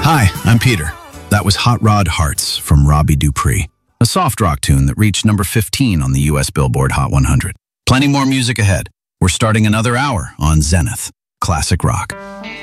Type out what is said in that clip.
Hi, I'm Peter. That was Hot Rod Hearts from Robbie Dupree, a soft rock tune that reached number 15 on the US Billboard Hot 100. Plenty more music ahead. We're starting another hour on Zenith, Classic Rock.